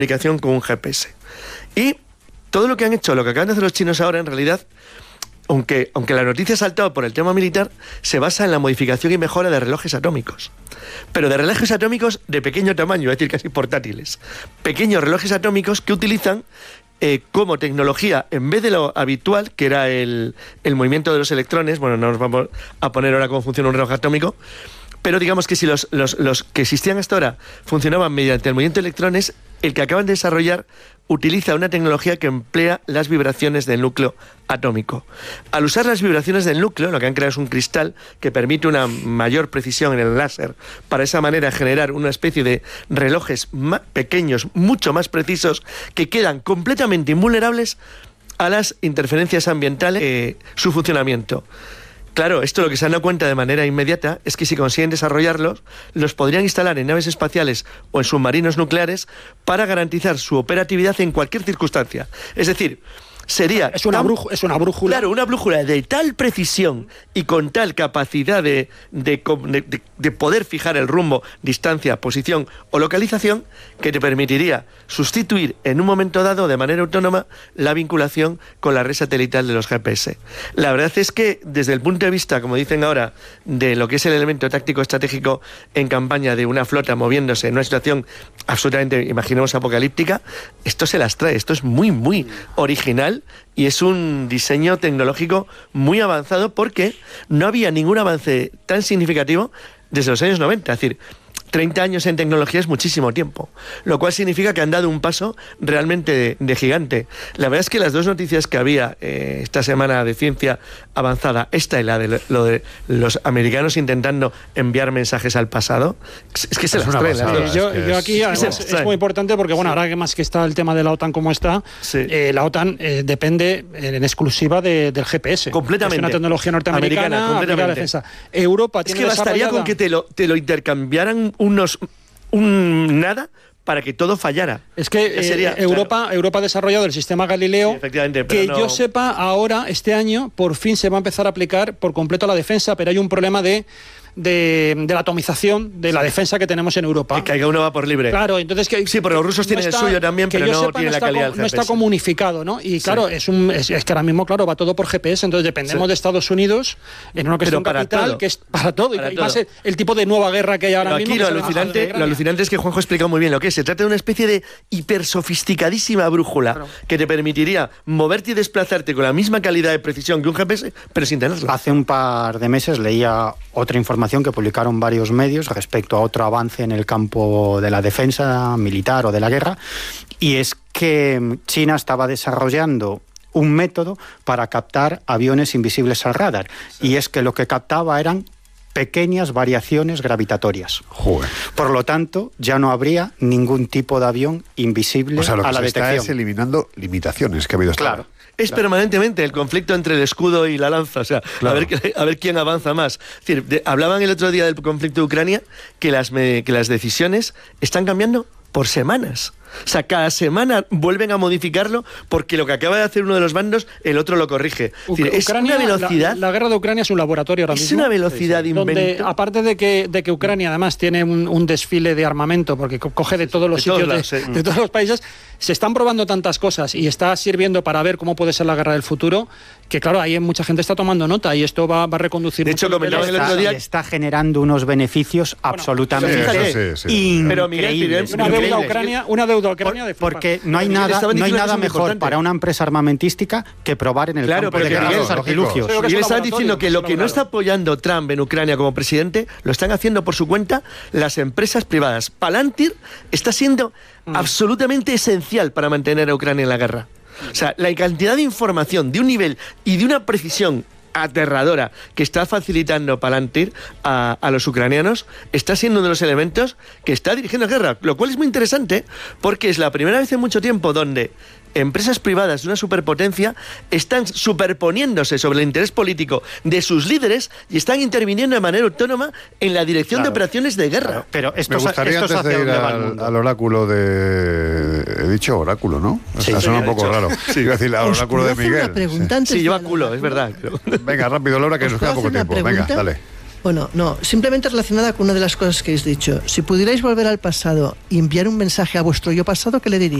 comunicación con un GPS. Y todo lo que han hecho, lo que acaban de hacer los chinos ahora, en realidad, aunque la noticia ha saltado por el tema militar, se basa en la modificación y mejora de relojes atómicos. Pero de relojes atómicos de pequeño tamaño, es decir, casi portátiles. Pequeños relojes atómicos que utilizan como tecnología, en vez de lo habitual, que era el movimiento de los electrones. Bueno, no nos vamos a poner ahora cómo funciona un reloj atómico, pero digamos que si los que existían hasta ahora funcionaban mediante el movimiento de electrones, el que acaban de desarrollar utiliza una tecnología que emplea las vibraciones del núcleo atómico. Al usar las vibraciones del núcleo, lo que han creado es un cristal que permite una mayor precisión en el láser, para esa manera generar una especie de relojes más pequeños, mucho más precisos, que quedan completamente invulnerables a las interferencias ambientales, su funcionamiento. Claro, esto lo que se han dado cuenta de manera inmediata es que si consiguen desarrollarlos, los podrían instalar en naves espaciales o en submarinos nucleares para garantizar su operatividad en cualquier circunstancia. Es decir, sería... Es una brújula. Claro, una brújula de tal precisión y con tal capacidad de poder fijar el rumbo, distancia, posición o localización, que te permitiría sustituir en un momento dado de manera autónoma la vinculación con la red satelital de los GPS. La verdad es que desde el punto de vista, como dicen ahora, de lo que es el elemento táctico estratégico en campaña de una flota moviéndose en una situación absolutamente, imaginemos, apocalíptica, esto se las trae, esto es muy, muy original y es un diseño tecnológico muy avanzado, porque no había ningún avance tan significativo desde los años 90, es decir, 30 años en tecnología es muchísimo tiempo, lo cual significa que han dado un paso realmente de gigante. La verdad es que las dos noticias que había esta semana de ciencia avanzada, esta y la de lo de los americanos intentando enviar mensajes al pasado, es que se las traen. Yo aquí es muy importante porque, bueno, ahora que más que está el tema de la OTAN como está, la OTAN depende en exclusiva del GPS. Completamente. Es una tecnología norteamericana aplicada a la defensa. Europa tiene bastaría con que te lo intercambiaran nada para que todo fallara. Es que Europa ha desarrollado el sistema Galileo, que yo sepa ahora, este año, por fin se va a empezar a aplicar por completo a la defensa, pero hay un problema de la atomización de la defensa que tenemos en Europa. Que cada uno va por libre. Claro, entonces sí, porque los rusos tienen el suyo también, pero no tiene la calidad del GPS. No está comunificado, ¿no? Y claro, es que ahora mismo, claro, va todo por GPS, entonces dependemos de Estados Unidos en una cuestión capital que es para todo. Y más el tipo de nueva guerra que hay ahora mismo. Aquí lo alucinante es que Juanjo ha explicado muy bien lo que es. Se trata de una especie de hipersofisticadísima brújula que te permitiría moverte y desplazarte con la misma calidad de precisión que un GPS, pero sin tenerlo. Hace un par de meses leía otra información que publicaron varios medios respecto a otro avance en el campo de la defensa militar o de la guerra, y es que China estaba desarrollando un método para captar aviones invisibles al radar, y es que lo que captaba eran pequeñas variaciones gravitatorias. Joder. Por lo tanto, ya no habría ningún tipo de avión invisible a la detección. Está es eliminando limitaciones que ha habido hasta ahora. Es permanentemente el conflicto entre el escudo y la lanza, o sea, a ver quién avanza más. Es decir, hablaban el otro día del conflicto de Ucrania, que las decisiones están cambiando por semanas. O sea, cada semana vuelven a modificarlo porque lo que acaba de hacer uno de los bandos, el otro lo corrige. Es decir, es una velocidad... La guerra de Ucrania es un laboratorio ahora mismo. Es una velocidad de invento. Donde, aparte de que Ucrania además tiene un desfile de armamento, porque coge de todos los sitios, de todos los países, se están probando tantas cosas y está sirviendo para ver cómo puede ser la guerra del futuro, que claro, ahí mucha gente está tomando nota y esto va a reconducir. De hecho, comentaba el otro día... Está generando unos beneficios absolutamente increíbles. Pero Miguel, una deuda a Ucrania de forma. Porque no hay nada mejor para una empresa armamentística que probar en el campo de guerra los artilugios. Y le están diciendo que lo que no está apoyando Trump en Ucrania como presidente, lo están haciendo por su cuenta las empresas privadas. Palantir está siendo absolutamente esencial para mantener a Ucrania en la guerra. O sea, la cantidad de información de un nivel y de una precisión aterradora que está facilitando Palantir a los ucranianos está siendo uno de los elementos que está dirigiendo la guerra, lo cual es muy interesante porque es la primera vez en mucho tiempo donde empresas privadas de una superpotencia están superponiéndose sobre el interés político de sus líderes y están interviniendo de manera autónoma en la dirección de operaciones de guerra. Pero me gustaría antes de ir al oráculo de... He dicho oráculo, ¿no? Sí, suena un poco raro. Iba a decir al oráculo de Miguel. Sí, lleva culo, es verdad. Venga, rápido, Laura, que nos queda poco tiempo. Venga, dale. Bueno, no, simplemente relacionada con una de las cosas que habéis dicho. Si pudierais volver al pasado y enviar un mensaje a vuestro yo pasado, ¿qué le diríais?